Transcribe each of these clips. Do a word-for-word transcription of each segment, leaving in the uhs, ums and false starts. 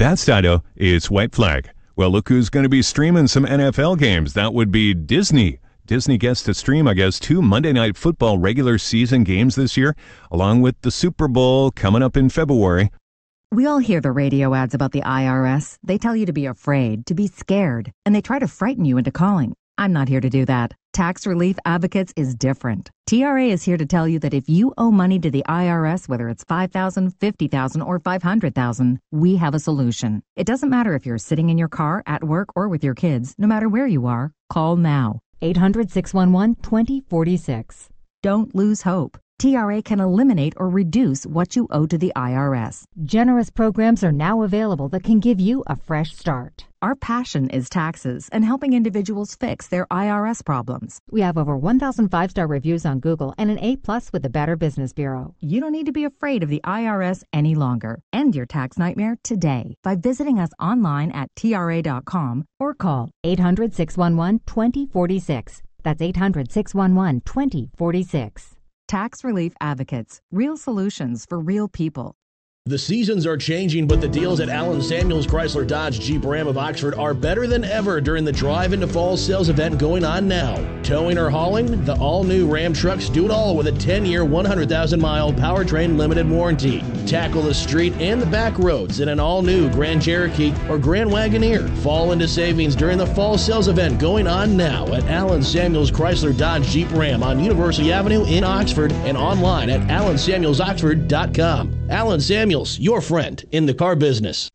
That's Dido. It's White Flag. Well, look who's going to be streaming some N F L games. That would be Disney. Disney gets to stream, I guess, two Monday Night Football regular season games this year, along with the Super Bowl coming up in February. We all hear the radio ads about the I R S. They tell you to be afraid, to be scared, and they try to frighten you into calling. I'm not here to do that. Tax Relief Advocates is different. T R A is here to tell you that if you owe money to the I R S, whether it's five thousand dollars, fifty thousand dollars, or five hundred thousand dollars, we have a solution. It doesn't matter if you're sitting in your car, at work, or with your kids. No matter where you are, call now. eight hundred, six one one, two zero four six. Don't lose hope. T R A can eliminate or reduce what you owe to the I R S. Generous programs are now available that can give you a fresh start. Our passion is taxes and helping individuals fix their I R S problems. We have over one thousand five-star reviews on Google and an A plus with the Better Business Bureau. You don't need to be afraid of the I R S any longer. End your tax nightmare today by visiting us online at T R A dot com or call eight hundred, six one one, two zero four six. That's eight hundred, six one one, two zero four six. Tax Relief Advocates. Real solutions for real people. The seasons are changing, but the deals at Allen Samuels Chrysler Dodge Jeep Ram of Oxford are better than ever during the Drive into Fall sales event going on now. Towing or hauling? The all-new Ram trucks do it all with a ten-year, one hundred thousand mile powertrain limited warranty. Tackle the street and the back roads in an all-new Grand Cherokee or Grand Wagoneer. Fall into savings during the Fall sales event going on now at Allen Samuels Chrysler Dodge Jeep Ram on University Avenue in Oxford and online at allen samuels oxford dot com. Allen Samuels, your friend in the car business.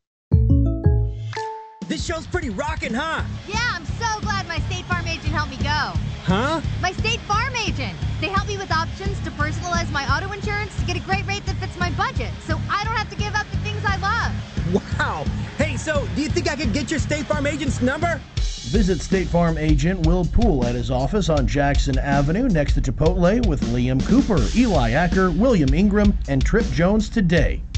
This show's pretty rockin', huh? Yeah, I'm so glad my State Farm agent helped me go. Huh? My State Farm agent. They help me with options to personalize my auto insurance to get a great rate that fits my budget, so I don't have to give up the things I love. Wow. Hey, so do you think I could get your State Farm agent's number? Visit State Farm agent Will Poole at his office on Jackson Avenue next to Chipotle with Liam Cooper, Eli Acker, William Ingram, and Trip Jones today.